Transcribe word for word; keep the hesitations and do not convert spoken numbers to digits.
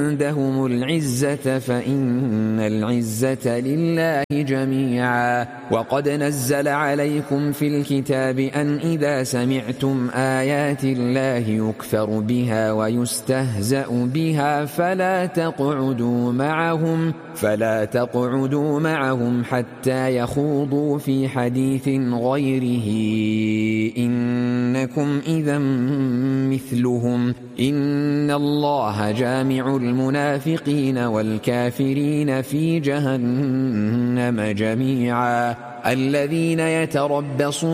عندهم العزة فإن العزة لله جميعا. وقد نزل عليكم في الكتاب أن إذا سمعتم آيات الله يكفر بها ويستهزأ بها فلا تقعدوا معهم فلا تقعدوا معهم حتى يخوضوا في حديث غيره إنكم إذا مثلهم إن الله جامع المنافقين والكافرين في جهنم جميعا. الذين يتربصون